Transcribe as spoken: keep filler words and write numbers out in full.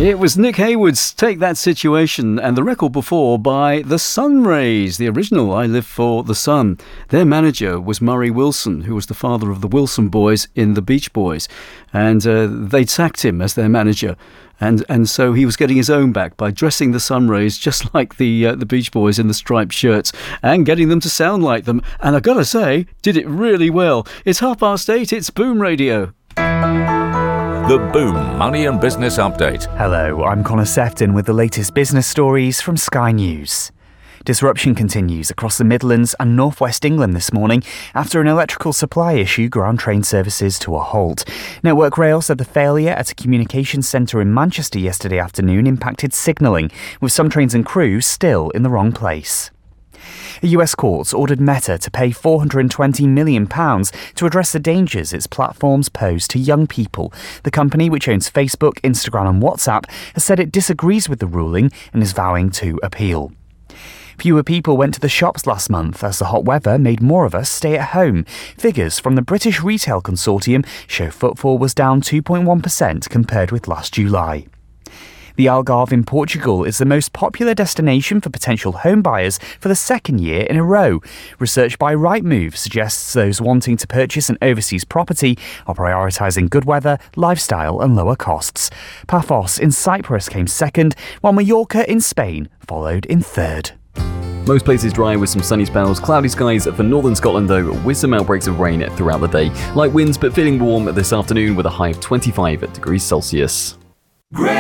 It was Nick Hayward's Take That Situation, and the record before by the Sunrays, the original I Live for the Sun. Their manager was Murray Wilson, who was the father of the Wilson boys in the Beach Boys, and uh, they'd sacked him as their manager. And and so he was getting his own back by dressing the Sunrays just like the uh, the Beach Boys in the striped shirts and getting them to sound like them. And I've got to say, did it really well. It's half past eight, it's Boom Radio. The Boom Money and Business Update. Hello, I'm Connor Sefton with the latest business stories from Sky News. Disruption continues across the Midlands and North West England this morning after an electrical supply issue ground train services to a halt. Network Rail said the failure at a communications centre in Manchester yesterday afternoon impacted signalling, with some trains and crew still in the wrong place. A U S court ordered Meta to pay four hundred twenty million pounds to address the dangers its platforms pose to young people. The company, which owns Facebook, Instagram and WhatsApp, has said it disagrees with the ruling and is vowing to appeal. Fewer people went to the shops last month as the hot weather made more of us stay at home. Figures from the British Retail Consortium show footfall was down two point one percent compared with last July. The Algarve in Portugal is the most popular destination for potential home buyers for the second year in a row. Research by Rightmove suggests those wanting to purchase an overseas property are prioritising good weather, lifestyle and lower costs. Paphos in Cyprus came second, while Mallorca in Spain followed in third. Most places dry with some sunny spells, cloudy skies for northern Scotland though, with some outbreaks of rain throughout the day. Light winds but feeling warm this afternoon with a high of twenty-five degrees Celsius.